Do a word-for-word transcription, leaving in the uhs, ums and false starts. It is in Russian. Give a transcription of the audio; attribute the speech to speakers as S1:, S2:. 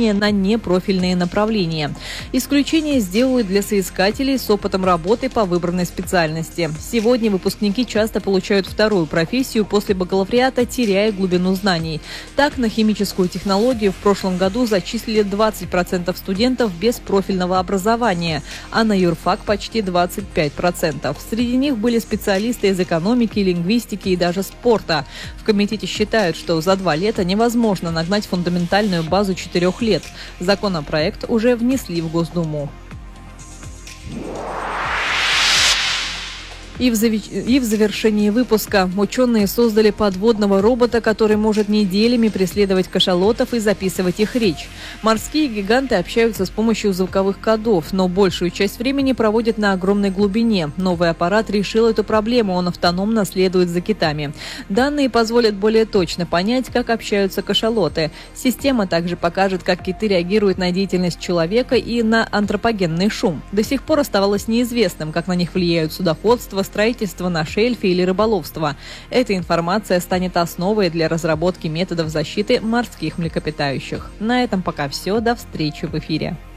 S1: поступления на непрофильные направления. Исключение сделают для соискателей с опытом работы по выбранной специальности. Сегодня выпускники часто получают вторую профессию после бакалавриата, теряя глубину знаний. Так, на химическую технологию в прошлом году зачислили двадцать процентов студентов без профильного образования, а на юрфак почти двадцать пять процентов. Среди них были специалисты из экономики, лингвистики и даже спорта. В комитете считают, что за два лета невозможно нагнать фундаментальную базу четырех лет. Законопроект уже внесли в Госдуму. И в, зави... и в завершении выпуска ученые создали подводного робота, который может неделями преследовать кашалотов и записывать их речь. Морские гиганты общаются с помощью звуковых кодов, но большую часть времени проводят на огромной глубине. Новый аппарат решил эту проблему, он автономно следует за китами. Данные позволят более точно понять, как общаются кашалоты. Система также покажет, как киты реагируют на деятельность человека и на антропогенный шум. До сих пор оставалось неизвестным, как на них влияют судоходство, строительство на шельфе или рыболовство. Эта информация станет основой для разработки методов защиты морских млекопитающих. На этом пока все. До встречи в эфире.